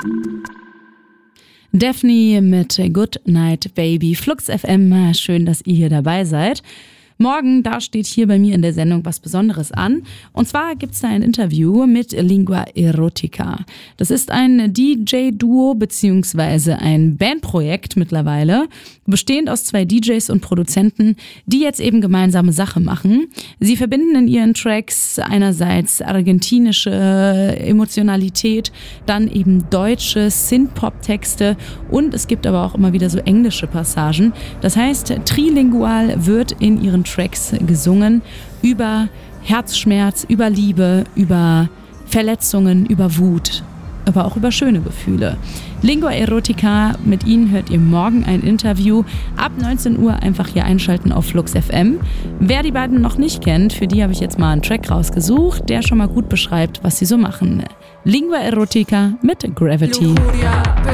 Daphne mit Good Night Baby. Flux FM, schön, dass ihr hier dabei seid. Morgen, da steht hier bei mir in der Sendung was Besonderes an. Und zwar gibt's da ein Interview mit Lingua Erotica. Das ist ein DJ-Duo bzw. ein Bandprojekt mittlerweile, bestehend aus 2 DJs und Produzenten, die jetzt eben gemeinsame Sache machen. Sie verbinden in ihren Tracks einerseits argentinische Emotionalität, dann eben deutsche Synth-Pop-Texte und es gibt aber auch immer wieder so englische Passagen. Das heißt, trilingual wird in ihren Tracks gesungen über Herzschmerz, über Liebe, über Verletzungen, über Wut, aber auch über schöne Gefühle. Lingua Erotica, mit ihnen hört ihr morgen ein Interview. Ab 19 Uhr einfach hier einschalten auf Flux FM. Wer die beiden noch nicht kennt, für die habe ich jetzt mal einen Track rausgesucht, der schon mal gut beschreibt, was sie so machen. Lingua Erotica mit Gravity.